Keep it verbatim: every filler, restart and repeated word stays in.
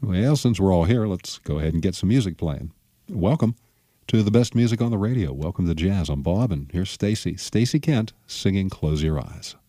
Well, since we're all here, let's go ahead and get some music playing. Welcome to the best music on the radio. Welcome to Jazz. I'm Bob, and here's Stacy. Stacy Kent singing Close Your Eyes.